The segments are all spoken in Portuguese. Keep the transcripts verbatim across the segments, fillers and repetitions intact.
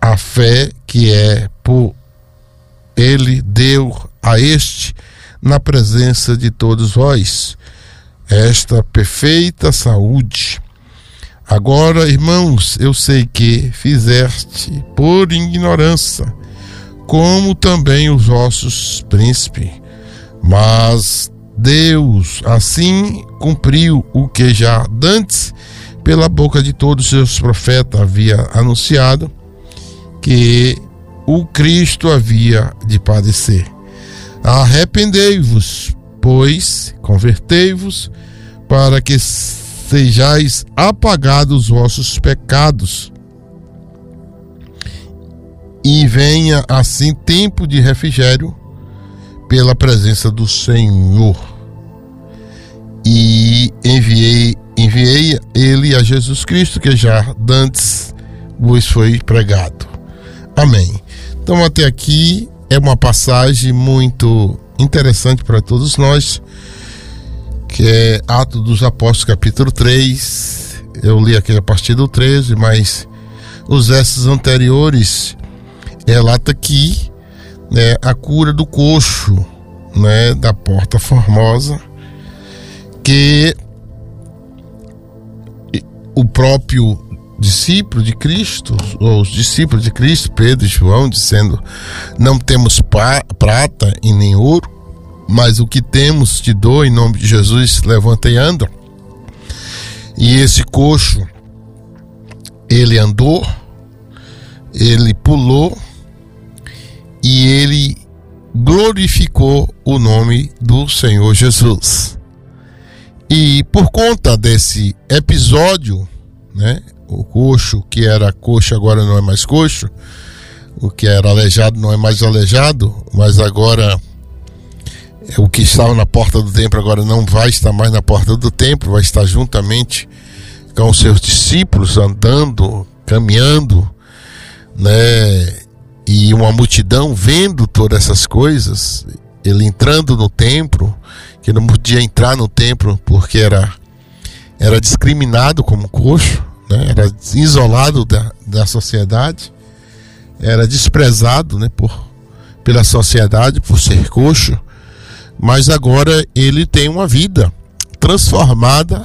a fé que é por ele deu a este na presença de todos vós esta perfeita saúde. Agora, irmãos, eu sei que fizeste por ignorância, como também os vossos príncipes, mas Deus assim cumpriu o que já dantes pela boca de todos os seus profetas havia anunciado, que o Cristo havia de padecer. Arrependei-vos, pois, convertei-vos, para que sejais apagados os vossos pecados, e venha assim tempo de refrigério pela presença do Senhor. E enviei, enviei ele a Jesus Cristo, que já dantes vos foi pregado. Amém. Então até aqui é uma passagem muito interessante para todos nós, que é Atos dos Apóstolos, capítulo três. Eu li aqui a partir do treze, mas os versos anteriores relata aqui, né, a cura do coxo, né, da Porta Formosa, que o próprio discípulo de Cristo, ou os discípulos de Cristo, Pedro e João, dizendo: não temos prata e nem ouro, mas o que temos te dou, em nome de Jesus, levanta e anda. E esse coxo, ele andou, ele pulou e ele glorificou o nome do Senhor Jesus. E por conta desse episódio, né, o coxo, que era coxo, agora não é mais coxo, o que era aleijado não é mais aleijado, mas agora o que estava na porta do templo agora não vai estar mais na porta do templo, vai estar juntamente com os seus discípulos, andando, caminhando, né? E uma multidão vendo todas essas coisas, ele entrando no templo, que não podia entrar no templo porque era, era discriminado como coxo, né? Era isolado da, da sociedade, era desprezado, né, por, pela sociedade por ser coxo. Mas agora ele tem uma vida transformada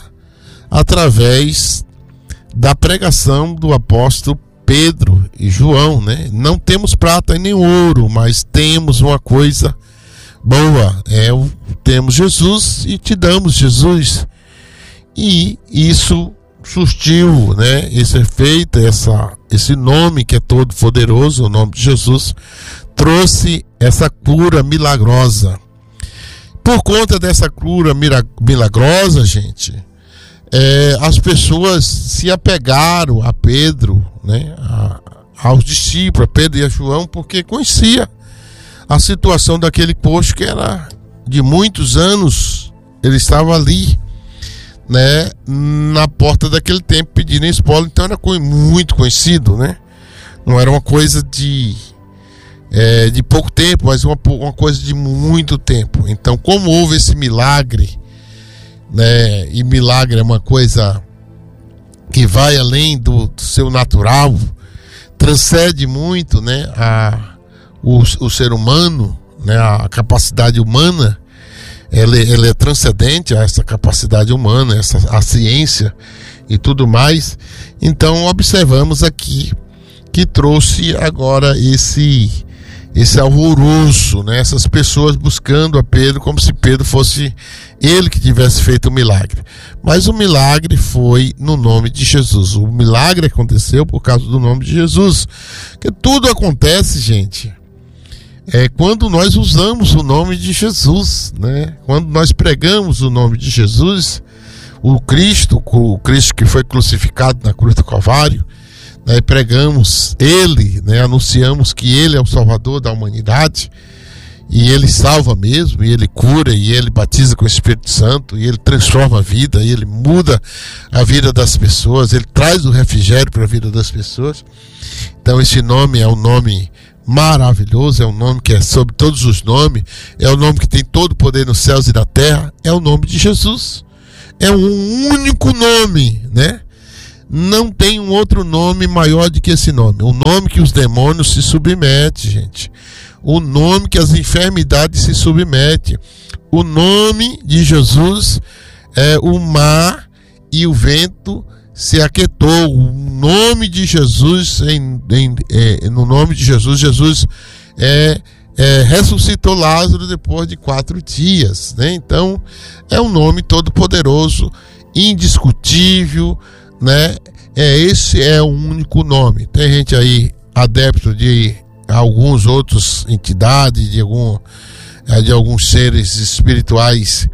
através da pregação do apóstolo Pedro e João, né? Não temos prata e nem ouro, mas temos uma coisa boa, é o, temos Jesus e te damos Jesus. E isso surtiu, né, esse efeito, essa, esse nome que é todo poderoso, o nome de Jesus, trouxe essa cura milagrosa. Por conta dessa cura milagrosa, gente, é, as pessoas se apegaram a Pedro, né, a, aos discípulos, a Pedro e a João, porque conhecia a situação daquele coxo que era de muitos anos. Ele estava ali, né, na porta daquele templo pedindo esmola, então era muito conhecido, né? Não era uma coisa de É, de pouco tempo, mas uma, uma coisa de muito tempo. Então, como houve esse milagre, né, e milagre é uma coisa que vai além do, do seu natural, transcende muito, né, a, o, o ser humano, né, a capacidade humana, ela, ela é transcendente a essa capacidade humana, essa, a ciência e tudo mais. Então, observamos aqui que trouxe agora esse esse alvoroço, né? Essas pessoas buscando a Pedro como se Pedro fosse ele que tivesse feito o milagre. Mas o milagre foi no nome de Jesus. O milagre aconteceu por causa do nome de Jesus. Porque tudo acontece, gente, é quando nós usamos o nome de Jesus, né? Quando nós pregamos o nome de Jesus, o Cristo, o Cristo que foi crucificado na cruz do Calvário, né, pregamos ele, né, anunciamos que ele é o Salvador da humanidade, e ele salva mesmo, e ele cura, e ele batiza com o Espírito Santo, e ele transforma a vida, e ele muda a vida das pessoas, ele traz o refrigério para a vida das pessoas. Então esse nome é um nome maravilhoso, é um nome que é sobre todos os nomes, é o nome que tem todo o poder nos céus e na terra, é o nome de Jesus. É um único nome, né? Não tem um outro nome maior do que esse nome. O nome que os demônios se submetem, gente. O nome que as enfermidades se submetem. O nome de Jesus, é, o mar e o vento se aquietou. O nome de Jesus, em, em, é, no nome de Jesus, Jesus é, é, ressuscitou Lázaro depois de quatro dias, né? Então, é um nome todo poderoso, indiscutível, né? É, esse é o único nome. Tem gente aí adepto de alguns outros entidades, de algum de alguns seres espirituais,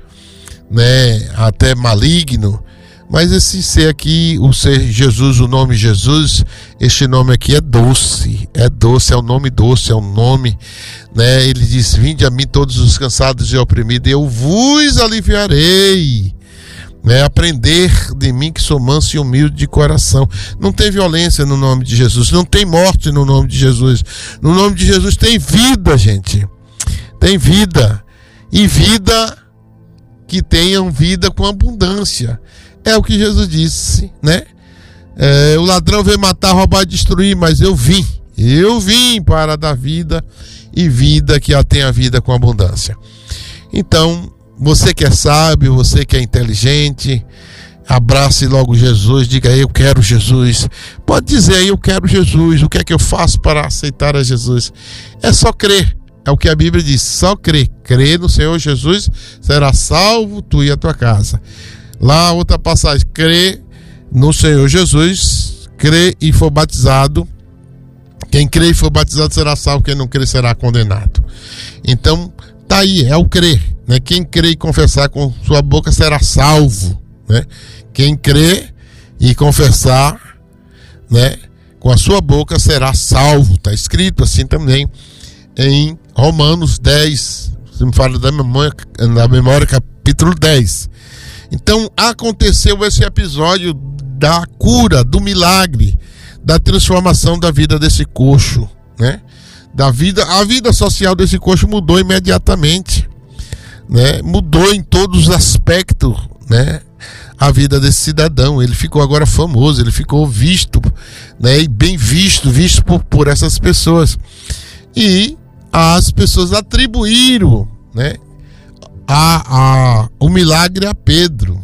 né, até maligno, mas esse ser aqui, o ser Jesus, o nome Jesus, este nome aqui é doce, é doce, é um nome doce, é um nome, né? Ele diz: vinde a mim todos os cansados e oprimidos, eu vos aliviarei. Né, aprender de mim que sou manso e humilde de coração. Não tem violência no nome de Jesus, não tem morte no nome de Jesus. No nome de Jesus tem vida, gente. Tem vida. E vida que tenham vida com abundância. É o que Jesus disse, né? É, o ladrão veio matar, roubar e destruir, mas eu vim. Eu vim para dar vida, e vida que a tenha vida com abundância. Então, você que é sábio, você que é inteligente, abrace logo Jesus, diga aí: eu quero Jesus. Pode dizer aí: eu quero Jesus. O que é que eu faço para aceitar a Jesus? É só crer. É o que a Bíblia diz: só crer. Crer no Senhor Jesus, será salvo tu e a tua casa. Lá outra passagem: crer no Senhor Jesus, crer e for batizado. Quem crê e for batizado será salvo, quem não crê será condenado. Então, tá aí, é o crer, né? Quem crê e confessar com sua boca será salvo, né? Quem crê e confessar, né, com a sua boca será salvo. Está escrito assim também em Romanos dez, se me fala da memória, da memória, capítulo dez. Então, aconteceu esse episódio da cura, do milagre, da transformação da vida desse coxo, né? Da vida, a vida social desse coxo mudou imediatamente, né? Mudou em todos os aspectos, né? A vida desse cidadão, ele ficou agora famoso, ele ficou visto, né? E bem visto, visto por, por essas pessoas. E as pessoas atribuíram, né, a, a, o milagre a Pedro.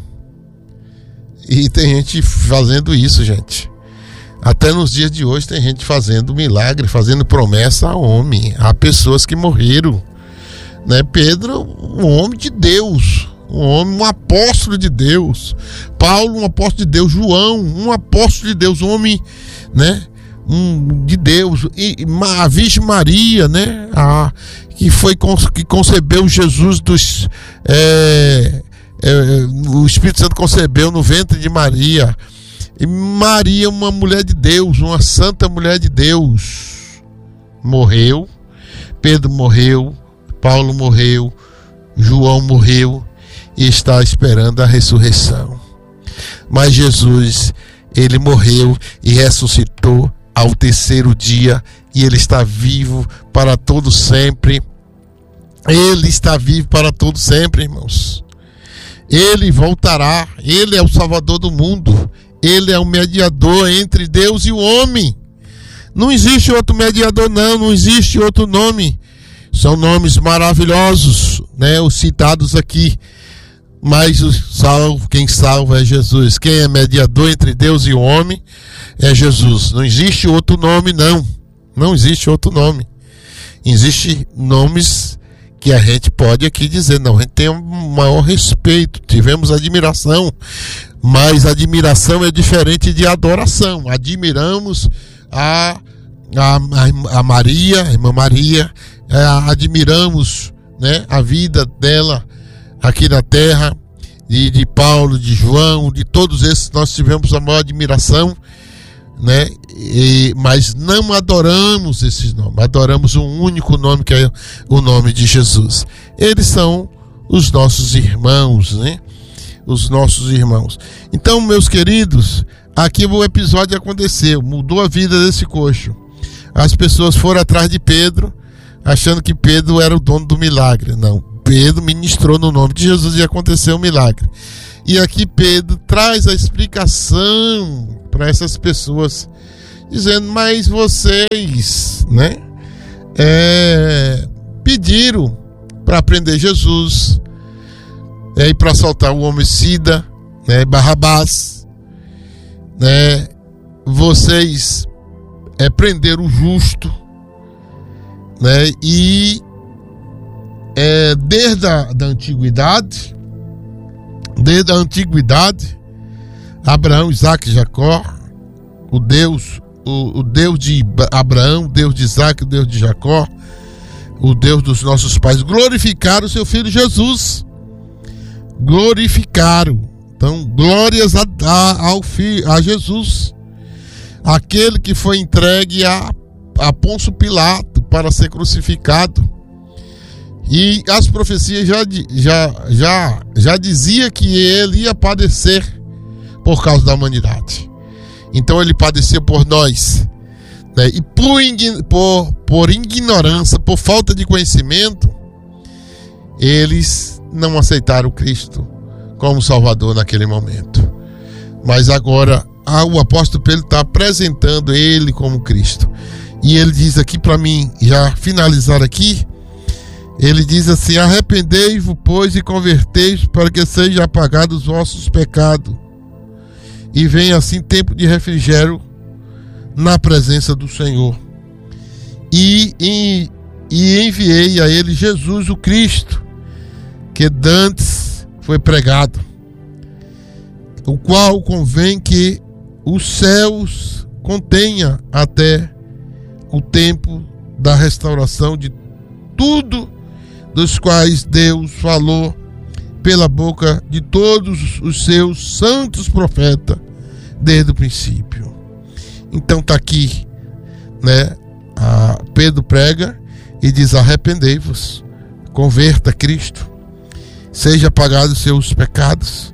E tem gente fazendo isso, gente. Até nos dias de hoje tem gente fazendo milagre, fazendo promessa a homem, a pessoas que morreram, né? Pedro, um homem de Deus, um homem, um apóstolo de Deus. Paulo, um apóstolo de Deus. João, um apóstolo de Deus, um homem, né, um, de Deus. E a Virgem Maria, né, a, que foi que concebeu Jesus dos é, é, o Espírito Santo concebeu no ventre de Maria. E Maria, uma mulher de Deus, uma santa mulher de Deus, morreu. Pedro morreu, Paulo morreu, João morreu e está esperando a ressurreição. Mas Jesus, ele morreu e ressuscitou ao terceiro dia, e ele está vivo para todo sempre. Ele está vivo para todo sempre, irmãos. Ele voltará, ele é o Salvador do mundo. Ele é o mediador entre Deus e o homem. Não existe outro mediador, não. Não existe outro nome. São nomes maravilhosos, né, os citados aqui. Mas o salvo, quem salva é Jesus. Quem é mediador entre Deus e o homem é Jesus. Não existe outro nome, não. Não existe outro nome. Existem nomes que a gente pode aqui dizer, não, a gente tem um maior respeito, tivemos admiração, mas admiração é diferente de adoração. Admiramos a, a, a Maria, a irmã Maria, é, admiramos, né, a vida dela aqui na terra, de, de Paulo, de João, de todos esses nós tivemos a maior admiração, né? E, mas não adoramos esses nomes, adoramos um único nome, que é o nome de Jesus. Eles são os nossos irmãos, né? Os nossos irmãos. Então, meus queridos, aqui o episódio aconteceu, mudou a vida desse coxo. As pessoas foram atrás de Pedro, achando que Pedro era o dono do milagre. Não, Pedro ministrou no nome de Jesus e aconteceu o milagre. E aqui Pedro traz a explicação para essas pessoas, dizendo: mas vocês, né, é, pediram para prender Jesus, é, e para soltar o homicida, né, Barrabás, né, vocês é, prenderam o justo, né, e é, desde a da antiguidade, desde a antiguidade, Abraão, Isaac e Jacó, o Deus, o, o Deus de Abraão, o Deus de Isaac, o Deus de Jacó, o Deus dos nossos pais, glorificaram o seu filho Jesus. Glorificaram. Então, glórias a, a, ao filho, a Jesus, aquele que foi entregue a, a Pôncio Pilato para ser crucificado. E as profecias já, já, já, já dizia que ele ia padecer por causa da humanidade. Então ele padeceu por nós, né? E por, por, por ignorância, por falta de conhecimento, eles não aceitaram Cristo como Salvador naquele momento. Mas agora o apóstolo Pedro está apresentando ele como Cristo. E ele diz aqui para mim, já finalizar aqui, ele diz assim: arrependei-vos, pois, e convertei-vos, para que sejam apagados os vossos pecados, e venha assim tempo de refrigério na presença do Senhor. E, e, e enviei a ele Jesus o Cristo, que dantes foi pregado, o qual convém que os céus contenha até o tempo da restauração de tudo, dos quais Deus falou pela boca de todos os seus santos profetas desde o princípio. Então está aqui, né, a Pedro prega e diz: arrependei-vos, converta a Cristo, seja apagado os seus pecados,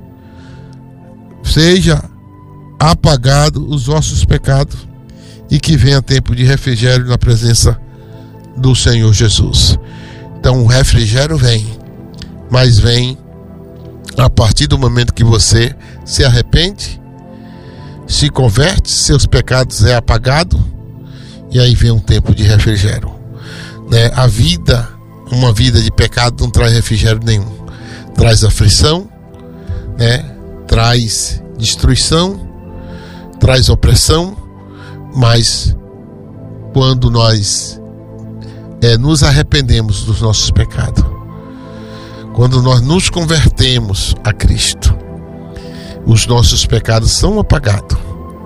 seja apagado os vossos pecados, e que venha tempo de refrigério na presença do Senhor Jesus. Então o refrigério vem, mas vem a partir do momento que você se arrepende, se converte, seus pecados é apagado, e aí vem um tempo de refrigério, né? A vida, uma vida de pecado não traz refrigério nenhum, traz aflição, né? Traz destruição, traz opressão. Mas quando nós é, nos arrependemos dos nossos pecados, quando nós nos convertemos a Cristo, os nossos pecados são apagados,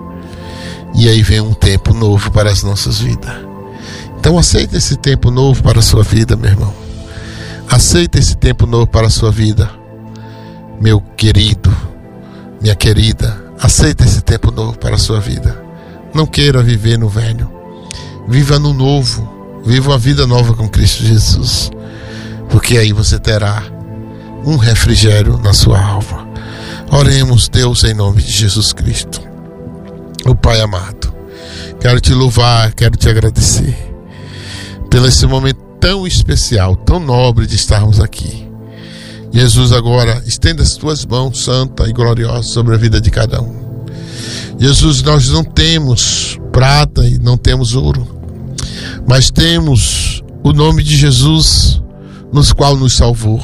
e aí vem um tempo novo para as nossas vidas. Então aceita esse tempo novo para a sua vida, meu irmão. Aceita esse tempo novo para a sua vida, meu querido, minha querida. Aceita esse tempo novo para a sua vida. Não queira viver no velho, viva no novo, viva uma vida nova com Cristo Jesus, porque aí você terá um refrigério na sua alma. Oremos, Deus, em nome de Jesus Cristo. O Pai amado, quero te louvar, quero te agradecer pelo esse momento tão especial, tão nobre de estarmos aqui. Jesus, agora estenda as tuas mãos santa e gloriosa sobre a vida de cada um. Jesus, nós não temos prata e não temos ouro, mas temos o nome de Jesus, nos qual nos salvou.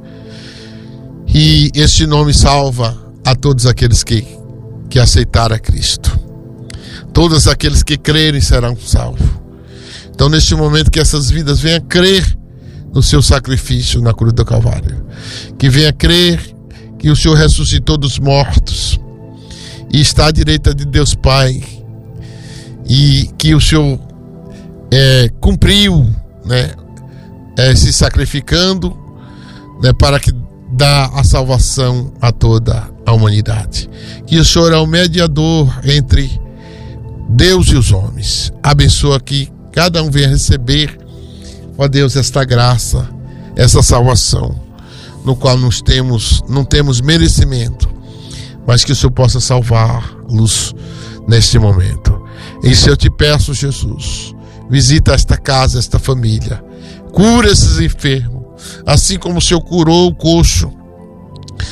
E este nome salva a todos aqueles que, que aceitaram a Cristo. Todos aqueles que crerem serão salvos. Então, neste momento, que essas vidas venham crer no seu sacrifício na cruz do Calvário, que venha crer que o Senhor ressuscitou dos mortos e está à direita de Deus Pai, e que o Senhor é, cumpriu, né, é, se sacrificando, né, para que dá a salvação a toda a humanidade. Que o Senhor é o mediador entre Deus e os homens. Abençoa que cada um venha receber, ó Deus, esta graça, essa salvação, no qual nós temos, não temos merecimento, mas que o Senhor possa salvar-los neste momento. Isso eu te peço, Jesus. Visita esta casa, esta família. Cura esses enfermos, assim como o Senhor curou o coxo.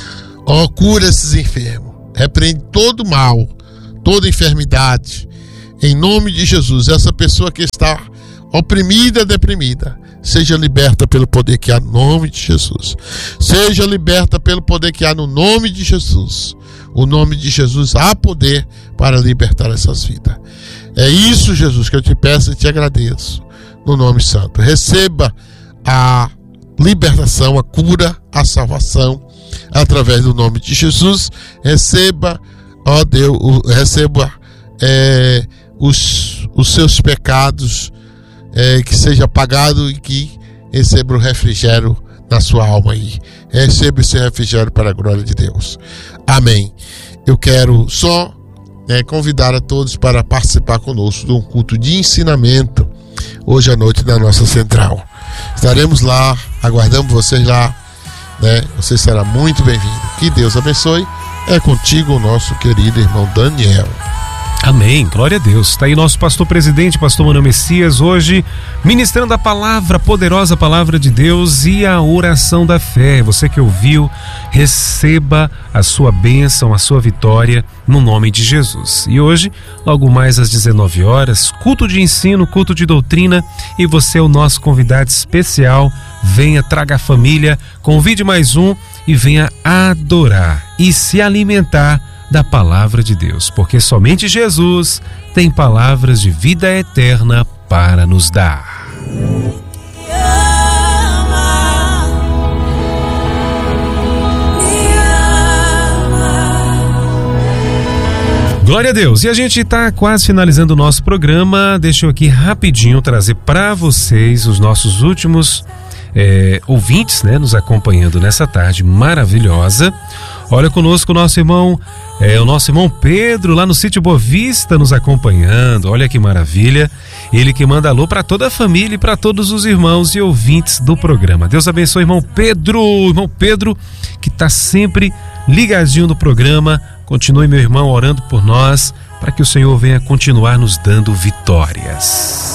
Ó, cura esses enfermos. Repreende todo mal, toda enfermidade. Em nome de Jesus, essa pessoa que está oprimida, deprimida, seja liberta pelo poder que há no nome de Jesus. Seja liberta pelo poder que há no nome de Jesus. O nome de Jesus há poder para libertar essas vidas. É isso, Jesus, que eu te peço e te agradeço. No nome santo. Receba a libertação, a cura, a salvação através do nome de Jesus. Receba, ó Deus, receba é, os, os seus pecados, é, que seja apagado e que receba o refrigério na sua alma aí. Receba esse refrigério para a glória de Deus. Amém. Eu quero só é, convidar a todos para participar conosco de um culto de ensinamento hoje à noite na nossa central. Estaremos lá, aguardamos vocês lá, né? Você será muito bem-vindo. Que Deus abençoe. É contigo o nosso querido irmão Daniel. Amém, glória a Deus. Está aí nosso pastor presidente, pastor Manuel Messias, hoje ministrando a palavra, a poderosa palavra de Deus e a oração da fé. Você que ouviu, receba a sua bênção, a sua vitória no nome de Jesus. E hoje, logo mais às dezenove horas, culto de ensino, culto de doutrina, e você é o nosso convidado especial. Venha, traga a família, convide mais um e venha adorar e se alimentar da palavra de Deus, porque somente Jesus tem palavras de vida eterna para nos dar. Glória a Deus. E a gente está quase finalizando o nosso programa. Deixa eu aqui rapidinho trazer para vocês os nossos últimos é, ouvintes, né, nos acompanhando nessa tarde maravilhosa. Olha conosco o nosso irmão, é, o nosso irmão Pedro, lá no sítio Boa Vista, nos acompanhando. Olha que maravilha. Ele que manda alô para toda a família e para todos os irmãos e ouvintes do programa. Deus abençoe, irmão Pedro, irmão Pedro, que está sempre ligadinho no programa. Continue, meu irmão, orando por nós, para que o Senhor venha continuar nos dando vitórias.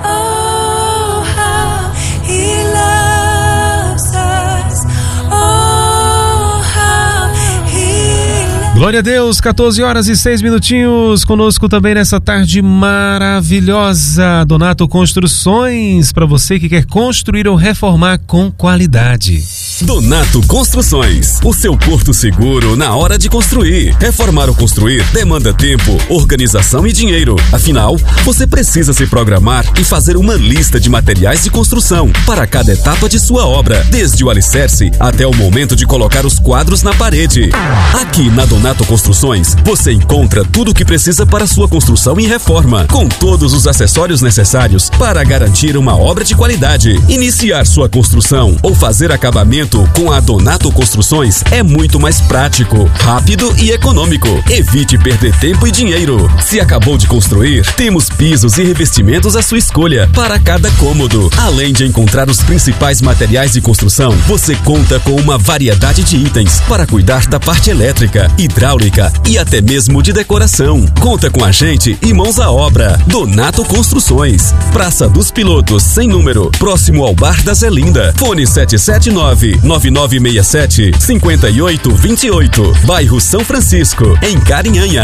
Glória a Deus, catorze horas e seis minutinhos, conosco também nessa tarde maravilhosa, Donato Construções, para você que quer construir ou reformar com qualidade. Donato Construções, o seu porto seguro na hora de construir. Reformar ou construir demanda tempo, organização e dinheiro. Afinal, você precisa se programar e fazer uma lista de materiais de construção para cada etapa de sua obra, desde o alicerce até o momento de colocar os quadros na parede. Aqui na Donato Construções, você encontra tudo o que precisa para sua construção e reforma, com todos os acessórios necessários para garantir uma obra de qualidade. Iniciar sua construção ou fazer acabamento com a Donato Construções é muito mais prático, rápido e econômico. Evite perder tempo e dinheiro. Se acabou de construir, temos pisos e revestimentos à sua escolha para cada cômodo. Além de encontrar os principais materiais de construção, você conta com uma variedade de itens para cuidar da parte elétrica, hidráulica e até mesmo de decoração. Conta com a gente e mãos à obra. Donato Construções, Praça dos Pilotos, sem número, próximo ao Bar da Zelinda. Fone sete sete nove, nove nove seis sete, cinco oito dois oito, bairro São Francisco, em Carinhanha.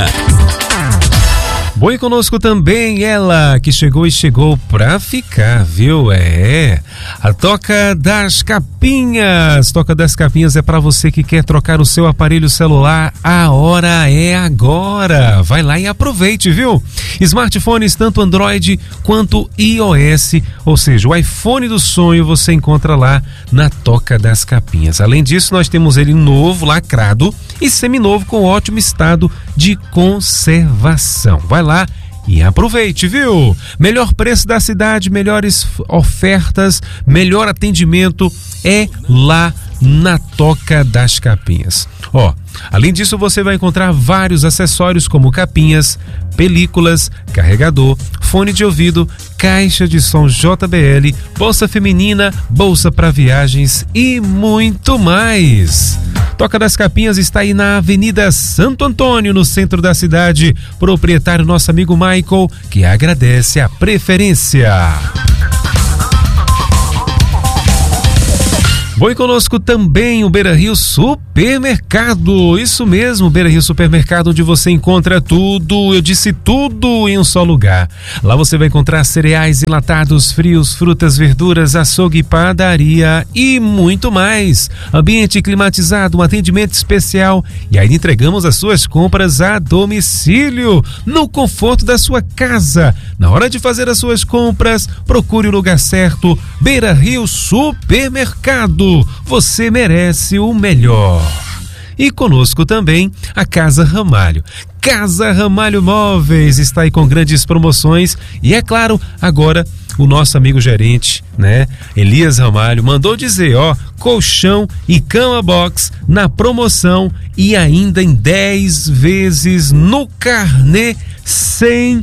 Bom, e conosco também ela, que chegou e chegou pra ficar, viu? É, a Toca das Capinhas. Toca das Capinhas é pra você que quer trocar o seu aparelho celular. A hora é agora. Vai lá e aproveite, viu? Smartphones, tanto Android quanto iOS, ou seja, o iPhone do sonho você encontra lá na Toca das Capinhas. Além disso, nós temos ele novo, lacrado e seminovo com ótimo estado de conservação. Vai lá e aproveite, viu? Melhor preço da cidade, melhores ofertas, melhor atendimento é lá na Toca das Capinhas. Ó, além disso, você vai encontrar vários acessórios como capinhas, películas, carregador, fone de ouvido, caixa de som J B L, bolsa feminina, bolsa para viagens e muito mais. Toca das Capinhas está aí na Avenida Santo Antônio, no centro da cidade. Proprietário nosso amigo Michael, que agradece a preferência. Bom, e conosco também o Beira Rio Supermercado. Isso mesmo, Beira Rio Supermercado, onde você encontra tudo, eu disse tudo em um só lugar. Lá você vai encontrar cereais enlatados, frios, frutas, verduras, açougue, padaria e muito mais. Ambiente climatizado, um atendimento especial e ainda entregamos as suas compras a domicílio, no conforto da sua casa. Na hora de fazer as suas compras, procure o lugar certo. Beira Rio Supermercado, você merece o melhor. E conosco também a Casa Ramalho. Casa Ramalho Móveis está aí com grandes promoções e, é claro, agora o nosso amigo gerente, né, Elias Ramalho, mandou dizer, ó, colchão e cama box na promoção e ainda em dez vezes no carnê sem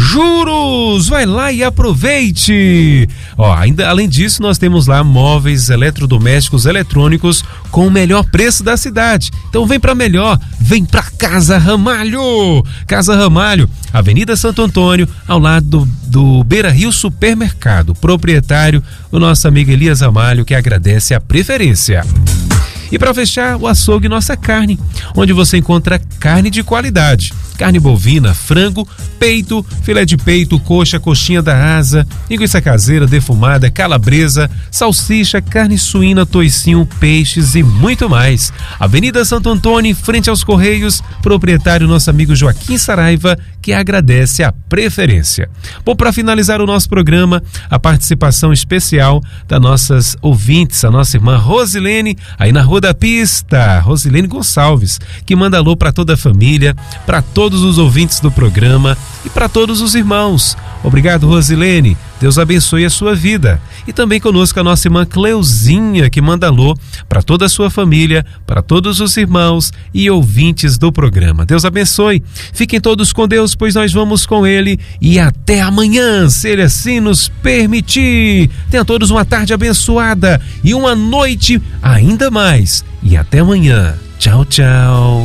juros. Vai lá e aproveite. Ó, ainda além disso, nós temos lá móveis eletrodomésticos eletrônicos com o melhor preço da cidade. Então vem pra melhor, vem pra Casa Ramalho. Casa Ramalho, Avenida Santo Antônio, ao lado do, do Beira Rio Supermercado. Proprietário, o nosso amigo Elias Ramalho, que agradece a preferência. E para fechar, o açougue Nossa Carne, onde você encontra carne de qualidade. Carne bovina, frango, peito, filé de peito, coxa, coxinha da asa, linguiça caseira, defumada, calabresa, salsicha, carne suína, toicinho, peixes e muito mais. Avenida Santo Antônio, em frente aos Correios, proprietário nosso amigo Joaquim Saraiva, que agradece a preferência. Bom, para finalizar o nosso programa, a participação especial das nossas ouvintes, a nossa irmã Rosilene, aí na Rua da Pista, Rosilene Gonçalves, que manda alô para toda a família, para todos os ouvintes do programa e para todos os irmãos. Obrigado, Rosilene. Deus abençoe a sua vida. E também conosco a nossa irmã Cleuzinha, que manda alô para toda a sua família, para todos os irmãos e ouvintes do programa. Deus abençoe. Fiquem todos com Deus, pois nós vamos com Ele. E até amanhã, se Ele assim nos permitir. Tenham todos uma tarde abençoada e uma noite ainda mais. E até amanhã. Tchau, tchau.